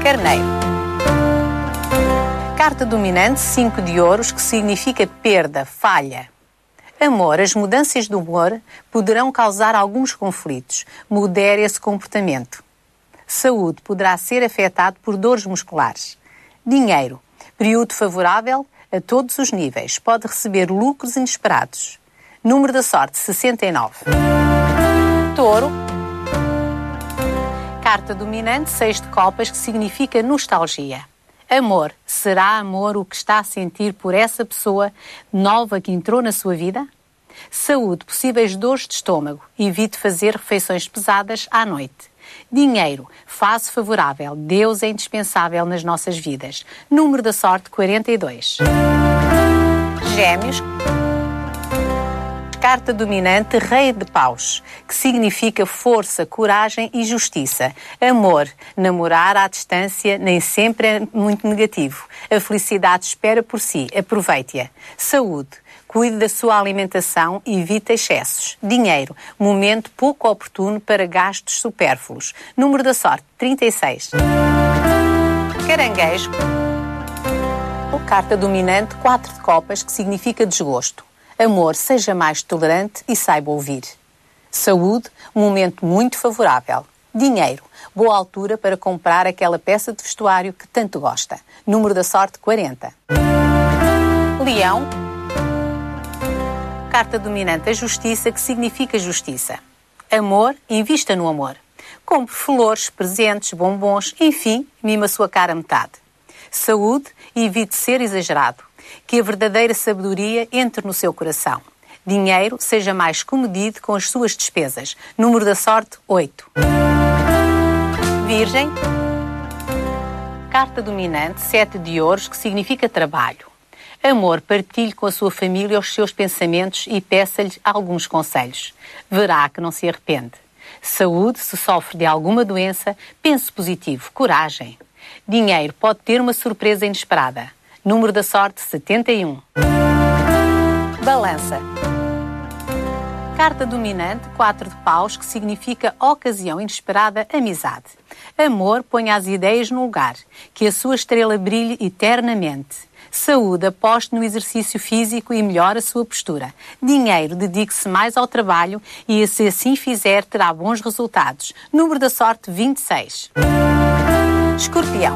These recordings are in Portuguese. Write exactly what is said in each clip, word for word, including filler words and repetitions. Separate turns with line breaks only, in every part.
Carneiro. Carta dominante, cinco de ouros, que significa perda, falha. Amor, as mudanças do humor poderão causar alguns conflitos. Modere esse comportamento. Saúde, poderá ser afetado por dores musculares. Dinheiro, período favorável a todos os níveis. Pode receber lucros inesperados. Número da sorte, sessenta e nove. Touro. Carta dominante, seis de copas, que significa nostalgia. Amor, será amor o que está a sentir por essa pessoa nova que entrou na sua vida? Saúde, possíveis dores de estômago. Evite fazer refeições pesadas à noite. Dinheiro, fase favorável. Deus é indispensável nas nossas vidas. Número da sorte, quarenta e dois. Gêmeos. Carta dominante, rei de paus, que significa força, coragem e justiça. Amor, namorar à distância nem sempre é muito negativo. A felicidade espera por si, aproveite-a. Saúde, cuide da sua alimentação e evite excessos. Dinheiro, momento pouco oportuno para gastos supérfluos. Número da sorte, trinta e seis. Caranguejo. Carta dominante, quatro de copas, que significa desgosto. Amor, seja mais tolerante e saiba ouvir. Saúde, um momento muito favorável. Dinheiro, boa altura para comprar aquela peça de vestuário que tanto gosta. Número da sorte, quarenta. Leão. Carta dominante, a justiça, que significa justiça. Amor, invista no amor. Compre flores, presentes, bombons, enfim, mima a sua cara metade. Saúde, evite ser exagerado. Que a verdadeira sabedoria entre no seu coração. Dinheiro, seja mais comedido com as suas despesas. Número da sorte, oito. Virgem. Carta dominante, sete de ouros, que significa trabalho. Amor, partilhe com a sua família os seus pensamentos e peça-lhes alguns conselhos. Verá que não se arrepende. Saúde, se sofre de alguma doença, pense positivo, coragem. Dinheiro, pode ter uma surpresa inesperada. Número da sorte, setenta e um. Balança. Carta dominante, quatro de paus, que significa ocasião inesperada, amizade. Amor, ponha as ideias no lugar. Que a sua estrela brilhe eternamente. Saúde, aposte no exercício físico e melhore a sua postura. Dinheiro, dedique-se mais ao trabalho e, se assim fizer, terá bons resultados. Número da sorte, vinte e seis. Escorpião.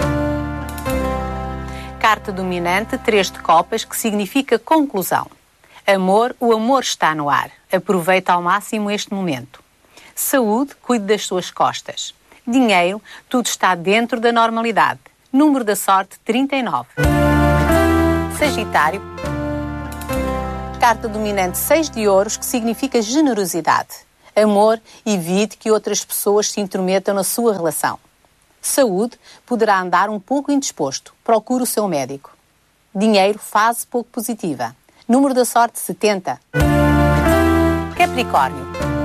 Carta dominante, três de copas, que significa conclusão. Amor, o amor está no ar. Aproveita ao máximo este momento. Saúde, cuide das suas costas. Dinheiro, tudo está dentro da normalidade. Número da sorte, trinta e nove. Sagitário. Carta dominante, seis de ouros, que significa generosidade. Amor, evite que outras pessoas se intrometam na sua relação. Saúde, poderá andar um pouco indisposto. Procure o seu médico. Dinheiro, fase pouco positiva. Número da sorte, setenta. Capricórnio.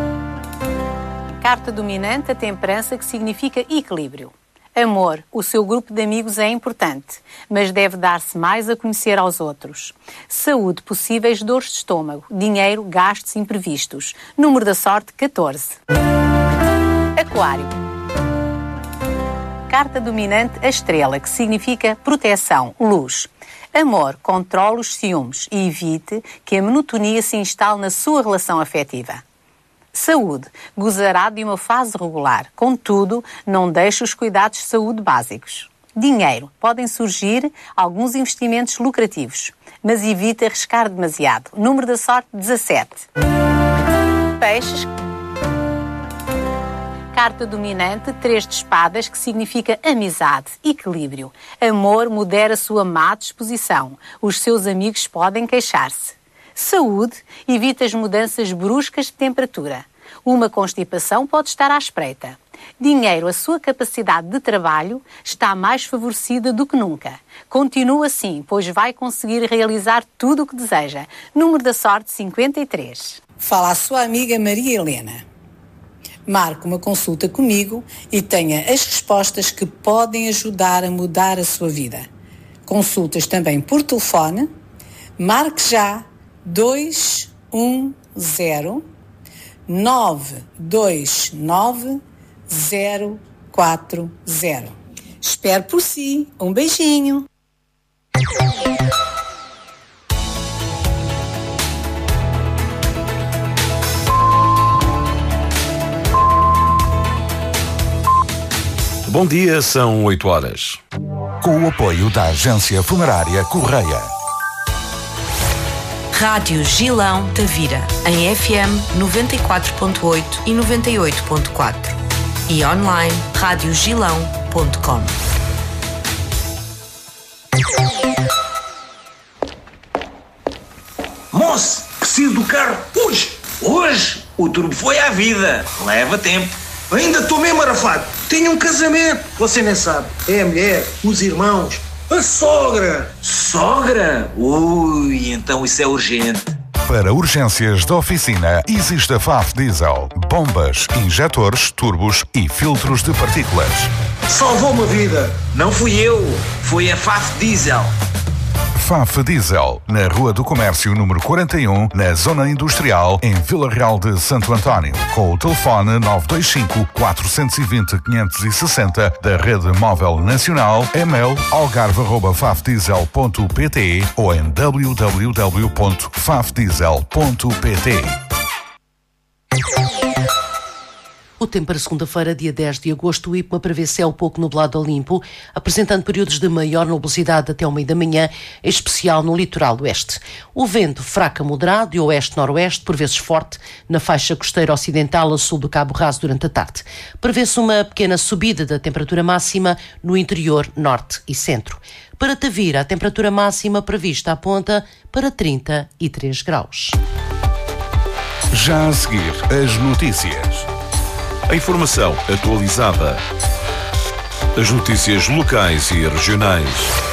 Carta dominante, a temperança, que significa equilíbrio. Amor, o seu grupo de amigos é importante, mas deve dar-se mais a conhecer aos outros. Saúde, possíveis dores de estômago. Dinheiro, gastos imprevistos. Número da sorte, catorze. Aquário. Carta dominante, a estrela, que significa proteção, luz. Amor, controle os ciúmes e evite que a monotonia se instale na sua relação afetiva. Saúde, gozará de uma fase regular, contudo, não deixe os cuidados de saúde básicos. Dinheiro, podem surgir alguns investimentos lucrativos, mas evite arriscar demasiado. Número da sorte, dezassete. Peixes. Carta dominante, três de espadas, que significa amizade, equilíbrio. Amor, modera a sua má disposição. Os seus amigos podem queixar-se. Saúde, evita as mudanças bruscas de temperatura. Uma constipação pode estar à espreita. Dinheiro, a sua capacidade de trabalho está mais favorecida do que nunca. Continue assim, pois vai conseguir realizar tudo o que deseja. Número da sorte, cinquenta e três.
Fala a sua amiga Maria Helena. Marque uma consulta comigo e tenha as respostas que podem ajudar a mudar a sua vida. Consultas também por telefone. Marque já dois um zero nove dois nove zero quatro zero. Espero por si. Um beijinho.
Bom dia, são oito horas.
Com o apoio da Agência Funerária Correia.
Rádio Gilão Tavira, em F M noventa e quatro ponto oito e noventa e oito ponto quatro. E online, rádio gilão ponto com.
Moço, preciso do carro hoje. Hoje o turbo foi à vida. Leva tempo.
Ainda estou mesmo arafado. Tenho um casamento. Você nem sabe. É a mulher, os irmãos, a sogra.
Sogra? Ui, então isso é urgente.
Para urgências da oficina, existe a F A F Diesel. Bombas, injetores, turbos e filtros de partículas.
Salvou-me a vida.
Não fui eu. Foi a F A F Diesel.
F A F Diesel, na Rua do Comércio número quarenta e um, na Zona Industrial, em Vila Real de Santo António, com o telefone nove dois cinco, quatro dois zero, cinco seis zero da Rede Móvel Nacional, e-mail algarve arroba fafdiesel ponto pt ou em w w w ponto fafdiesel ponto pt.
O tempo para segunda-feira, dia dez de agosto, o IPMA prevê céu pouco nublado a limpo, apresentando períodos de maior nubosidade até ao meio da manhã, em especial no litoral oeste. O vento fraco a moderado de oeste-noroeste, por vezes forte, na faixa costeira ocidental a sul do Cabo Raso durante a tarde. Prevê-se uma pequena subida da temperatura máxima no interior, norte e centro. Para Tavira, a temperatura máxima prevista aponta para trinta e três graus.
Já a seguir, as notícias.
A informação atualizada. As notícias locais e regionais.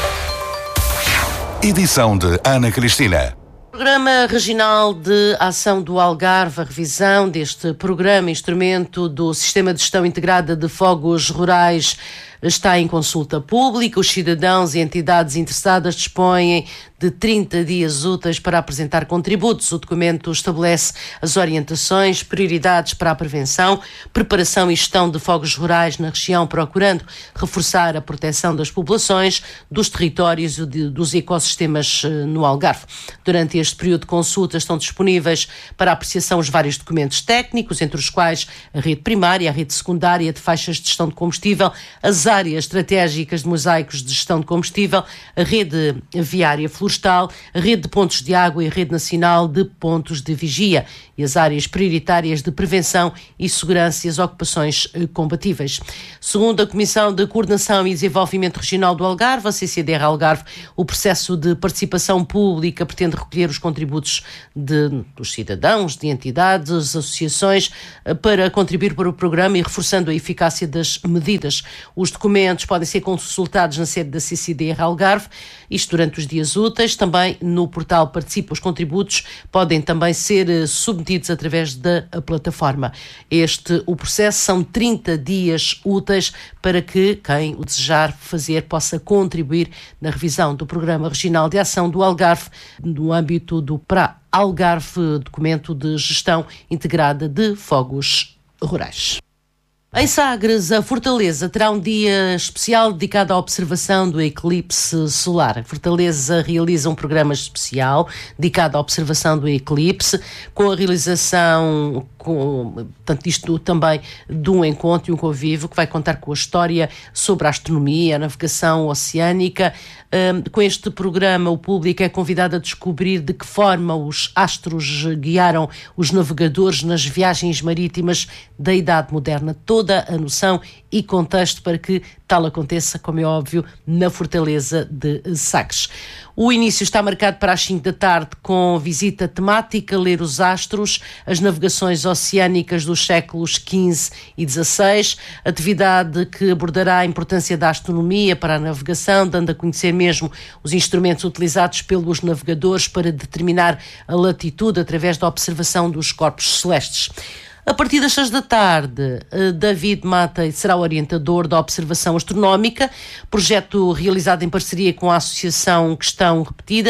Edição de Ana Cristina.
Programa Regional de Ação do Algarve, a revisão deste programa, instrumento do Sistema de Gestão Integrada de Fogos Rurais, está em consulta pública. Os cidadãos e entidades interessadas dispõem de trinta dias úteis para apresentar contributos. O documento estabelece as orientações, prioridades para a prevenção, preparação e gestão de fogos rurais na região, procurando reforçar a proteção das populações, dos territórios e dos ecossistemas no Algarve. Durante este período de consulta estão disponíveis para apreciação os vários documentos técnicos, entre os quais a rede primária, a rede secundária de faixas de gestão de combustível, as áreas estratégicas de mosaicos de gestão de combustível, a rede viária florestal, a rede de pontos de água e a rede nacional de pontos de vigia e as áreas prioritárias de prevenção e segurança e as ocupações combatíveis. Segundo a Comissão de Coordenação e Desenvolvimento Regional do Algarve, a C C D R Algarve, o processo de participação pública pretende recolher os contributos de, dos cidadãos, de entidades, associações, para contribuir para o programa e reforçando a eficácia das medidas. Os documentos podem ser consultados na sede da C C D R Algarve, isto durante os dias úteis. Também no portal Participa. Os contributos podem também ser submetidos através da plataforma. Este, o processo, são trinta dias úteis para que quem o desejar fazer possa contribuir na revisão do Programa Regional de Ação do Algarve no âmbito do P R A Algarve, documento de gestão integrada de fogos rurais. Em Sagres, a Fortaleza terá um dia especial dedicado à observação do eclipse solar. A Fortaleza realiza um programa especial dedicado à observação do eclipse, com a realização, com, portanto, isto também de um encontro e um convívio que vai contar com a história sobre a astronomia, a navegação oceânica. Um, com este programa, o público é convidado a descobrir de que forma os astros guiaram os navegadores nas viagens marítimas da Idade Moderna. Toda a noção e contexto para que tal aconteça, como é óbvio, na Fortaleza de Sagres. O início está marcado para as cinco da tarde com visita temática, ler os astros, as navegações oceânicas dos séculos quinze e dezasseis, atividade que abordará a importância da astronomia para a navegação, dando a conhecer mesmo os instrumentos utilizados pelos navegadores para determinar a latitude através da observação dos corpos celestes. A partir das seis da tarde, David Mata será o orientador da observação astronómica, projeto realizado em parceria com a Associação Questão Repetida,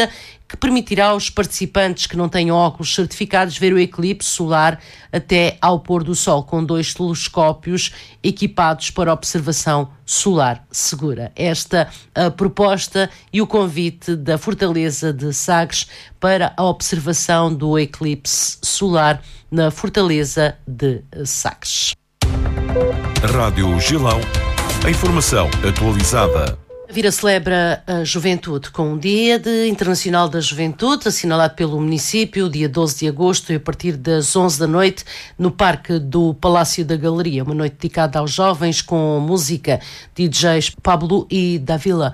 que permitirá aos participantes que não tenham óculos certificados ver o eclipse solar até ao pôr do sol, com dois telescópios equipados para observação solar segura. Esta a proposta e o convite da Fortaleza de Sagres para a observação do eclipse solar na Fortaleza de Sagres.
Rádio Gilão, a informação atualizada.
Tavira celebra a juventude com um Dia de Internacional da Juventude, assinalado pelo município, dia doze de agosto, e a partir das onze da noite, no Parque do Palácio da Galeria. Uma noite dedicada aos jovens, com música, D Js Pablo e Dávila.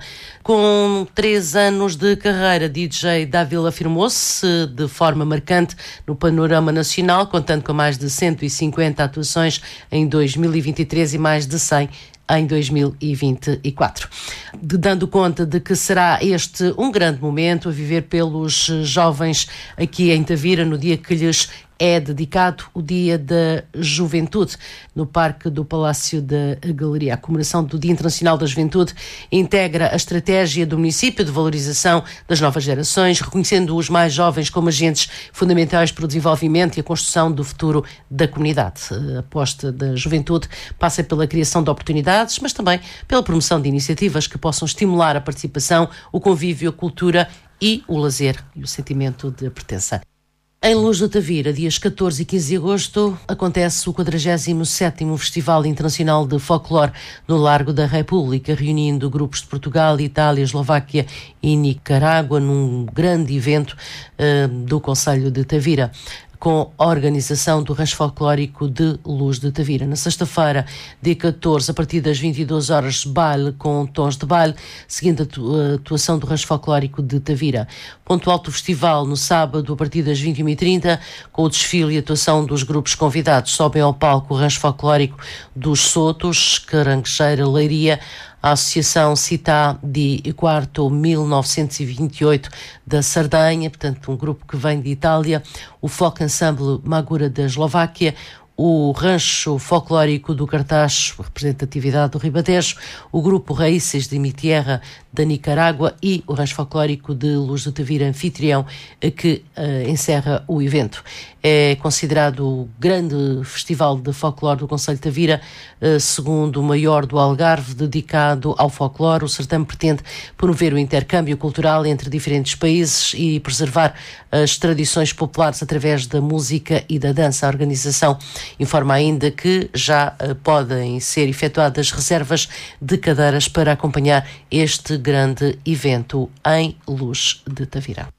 Com três anos de carreira, D J Dávila afirmou-se de forma marcante no panorama nacional, contando com mais de cento e cinquenta atuações em dois mil e vinte e três e mais de cem em dois mil e vinte e quatro. De, dando conta de que será este um grande momento a viver pelos jovens aqui em Tavira, no dia que lhes é dedicado o Dia da Juventude, no Parque do Palácio da Galeria. A comemoração do Dia Internacional da Juventude integra a estratégia do município de valorização das novas gerações, reconhecendo os mais jovens como agentes fundamentais para o desenvolvimento e a construção do futuro da comunidade. A aposta da juventude passa pela criação de oportunidades, mas também pela promoção de iniciativas que possam estimular a participação, o convívio, a cultura e o lazer e o sentimento de pertença. Em Luz do Tavira, dias catorze e quinze de agosto, acontece o quadragésimo sétimo Festival Internacional de Folclore no Largo da República, reunindo grupos de Portugal, Itália, Eslováquia e Nicarágua num grande evento uh, do Concelho de Tavira, com a organização do Rancho Folclórico de Luz de Tavira. Na sexta-feira, dia catorze, a partir das vinte e duas horas, baile com tons de baile, seguindo a atuação do Rancho Folclórico de Tavira. Ponto alto do festival, no sábado, a partir das vinte e uma e trinta, com o desfile e atuação dos grupos convidados. Sobem ao palco o Rancho Folclórico dos Sotos, Caranguejeira, Leiria, a Associação Citá de Quarto mil novecentos e vinte e oito da Sardenha, portanto um grupo que vem de Itália, o Folk Ensemble Magura da Eslováquia, o Rancho Folclórico do Cartacho, representatividade do Ribatejo, o Grupo Raíces de Mitierra da Nicarágua e o Rancho Folclórico de Luz do Tavira, anfitrião, que uh, encerra o evento. É considerado o grande festival de folclore do Concelho de Tavira, uh, segundo o maior do Algarve, dedicado ao folclore. O certame pretende promover o intercâmbio cultural entre diferentes países e preservar as tradições populares através da música e da dança. A organização informa ainda que já uh, podem ser efetuadas reservas de cadeiras para acompanhar este grande evento em Luz de Tavira.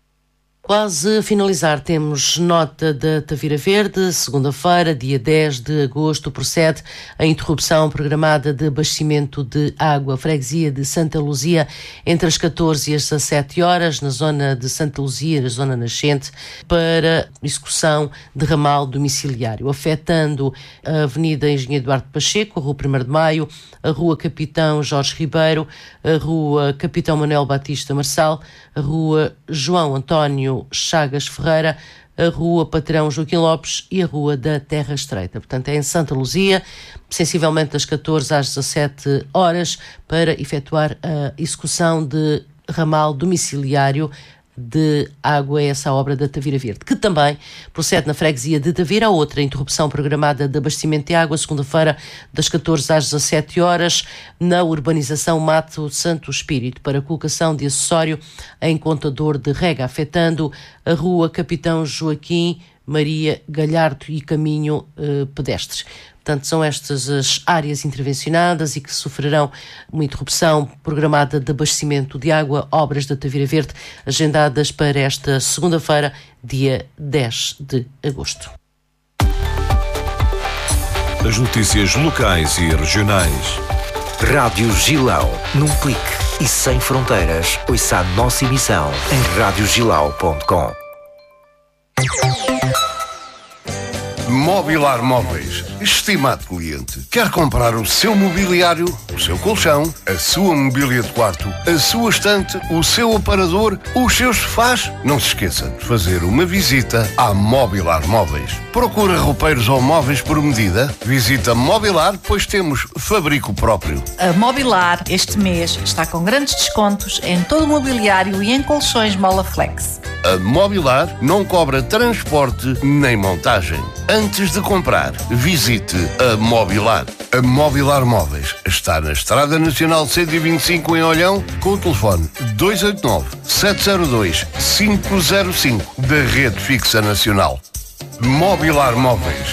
Quase a finalizar, temos nota da Tavira Verde. Segunda-feira, dia dez de agosto, procede a interrupção programada de abastecimento de água. Freguesia de Santa Luzia, entre as catorze e as dezassete horas, na zona de Santa Luzia, na zona nascente, para execução de ramal domiciliário, afetando a Avenida Engenheiro Eduardo Pacheco, a Rua primeiro de Maio, a Rua Capitão Jorge Ribeiro, a Rua Capitão Manuel Batista Marçal, a Rua João António Chagas Ferreira, a Rua Patrão Joaquim Lopes e a Rua da Terra Estreita. Portanto, é em Santa Luzia, sensivelmente das catorze às dezassete horas, para efetuar a execução de ramal domiciliário de água, essa obra da Tavira Verde, que também procede na freguesia de Tavira. A outra interrupção programada de abastecimento de água, segunda-feira, das catorze às dezassete horas, na urbanização Mato Santo Espírito, para colocação de acessório em contador de rega, afetando a Rua Capitão Joaquim Maria Galhardo e caminho eh, pedestre. Portanto, são estas as áreas intervencionadas e que sofrerão uma interrupção programada de abastecimento de água, obras da Tavira Verde, agendadas para esta segunda-feira, dia dez de agosto.
As notícias locais e regionais.
Rádio Gilão, num clique e sem fronteiras. Ouça a nossa emissão em rádio gilau ponto com.
Mobilar Móveis. Estimado cliente, quer comprar o seu mobiliário, o seu colchão, a sua mobília de quarto, a sua estante, o seu aparador, os seus sofás? Não se esqueça de fazer uma visita à Mobilar Móveis. Procura roupeiros ou móveis por medida? Visita Mobilar, pois temos fabrico próprio.
A Mobilar este mês está com grandes descontos em todo o mobiliário e em colchões Molaflex.
A Mobilar não cobra transporte nem montagem. Antes de comprar, visite a Mobilar. A Mobilar Móveis está na Estrada Nacional cento e vinte e cinco em Olhão, com o telefone dois oito nove, sete zero dois, cinco zero cinco da Rede Fixa Nacional. Mobilar Móveis.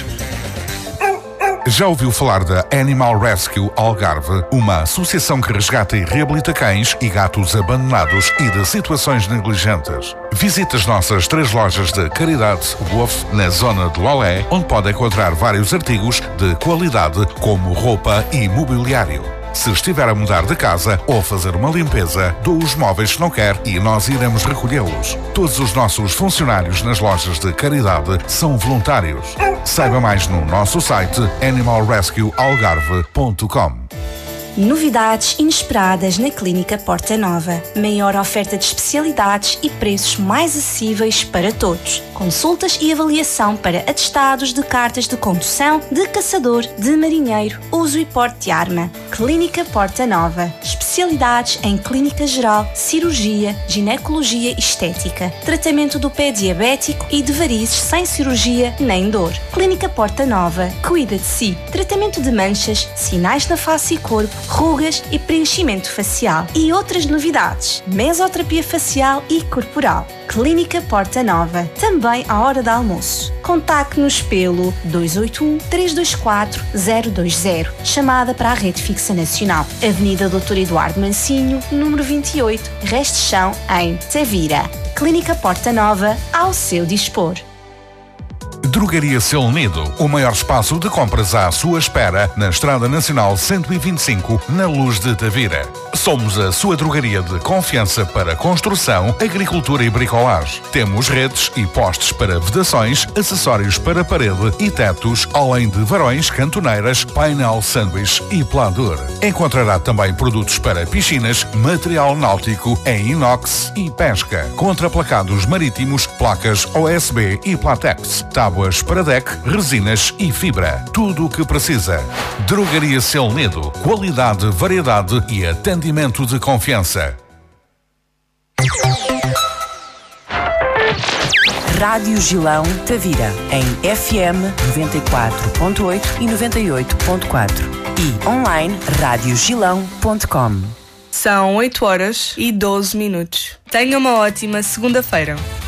Já ouviu falar da Animal Rescue Algarve, uma associação que resgata e reabilita cães e gatos abandonados e de situações negligentes? Visite as nossas três lojas de caridade Wolf na zona do Olé, onde pode encontrar vários artigos de qualidade como roupa e mobiliário. Se estiver a mudar de casa ou a fazer uma limpeza, doe os móveis que não quer e nós iremos recolhê-los. Todos os nossos funcionários nas lojas de caridade são voluntários. Saiba mais no nosso site animal rescue algarve ponto com.
Novidades inesperadas na Clínica Porta Nova. Maior oferta de especialidades e preços mais acessíveis para todos. Consultas e avaliação para atestados de cartas de condução, de caçador, de marinheiro, uso e porte de arma. Clínica Porta Nova. Especialidades em clínica geral, cirurgia, ginecologia e estética. Tratamento do pé diabético e de varizes sem cirurgia nem dor. Clínica Porta Nova. Cuida de si. Tratamento de manchas, sinais na face e corpo, rugas e preenchimento facial. E outras novidades. Mesoterapia facial e corporal. Clínica Porta Nova. Também à hora de almoço. Contacte-nos pelo dois oito um, três dois quatro, zero dois zero. Chamada para a Rede Fixa Nacional. Avenida doutor Eduardo Mancinho, número vinte e oito, Resto Chão, em Tavira. Clínica Porta Nova, ao seu dispor.
Drogaria Seu Nido, o maior espaço de compras à sua espera na Estrada Nacional cento e vinte e cinco, na Luz de Tavira. Somos a sua drogaria de confiança para construção, agricultura e bricolagem. Temos redes e postes para vedações, acessórios para parede e tetos, além de varões, cantoneiras, painel sanduíche e pladur. Encontrará também produtos para piscinas, material náutico em inox e pesca, contraplacados marítimos, placas O S B e Platex, tábuas para deck, resinas e fibra. Tudo o que precisa. Drogaria Seu Nido. Qualidade, variedade e atendimento de confiança.
Rádio Gilão Tavira, em F M noventa e quatro ponto oito e noventa e oito ponto quatro e online rádio gilão ponto com.
São oito horas e doze minutos. Tenha uma ótima segunda-feira.